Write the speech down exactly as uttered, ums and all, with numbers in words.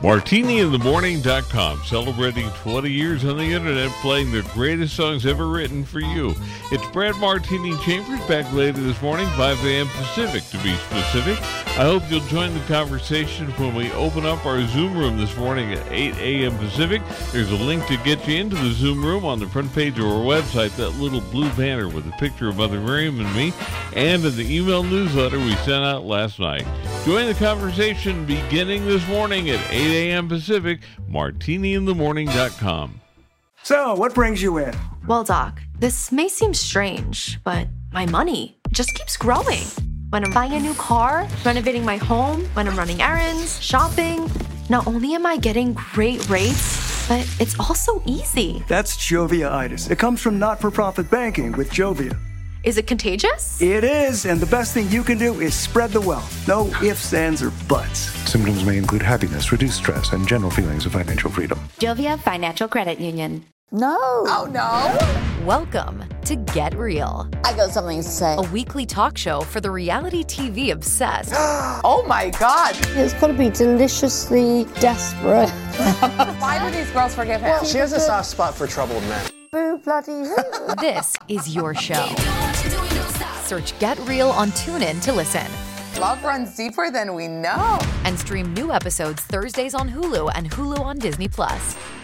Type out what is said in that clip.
Martini in the Morning dot com, celebrating twenty years on the internet, playing the greatest songs ever written for you. It's Brad Martini Chambers back later this morning, five a.m. Pacific to be specific. I hope you'll join the conversation when we open up our Zoom room this morning at eight a.m. Pacific. There's a link to get you into the Zoom room on the front page of our website, that little blue banner with a picture of Mother Miriam and me, and in the email newsletter we sent out last night. Join the conversation beginning this morning at eight a.m. Pacific, Martini in the Morning dot com. So, what brings you in? Well, Doc, this may seem strange, but my money just keeps growing. When I'm buying a new car, renovating my home, when I'm running errands, shopping, not only am I getting great rates, but it's also easy. That's Jovia-itis. It comes from not-for-profit banking with Jovia. Is it contagious? It is, and the best thing you can do is spread the wealth. No ifs, ands, or buts. Symptoms may include happiness, reduced stress, and general feelings of financial freedom. Jovia Financial Credit Union. No. Oh, no. Welcome to Get Real. I got something to say. A weekly talk show for the reality T V obsessed. Oh, my God. It's got to be deliciously desperate. Why do these girls forgive him? Well, she has a soft spot for troubled men. Boo bloody who? This is your show. Search Get Real on TuneIn to listen. Love runs deeper than we know. And stream new episodes Thursdays on Hulu and Hulu on Disney Plus.